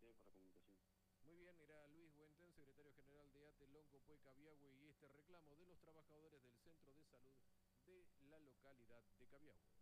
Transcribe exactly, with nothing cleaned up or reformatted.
Gracias por la comunicación. Muy bien, era Luis Huenten, secretario general de Atelonco, Cabiahue, y este reclamo de los trabajadores del centro de salud de la localidad de Cabiahue.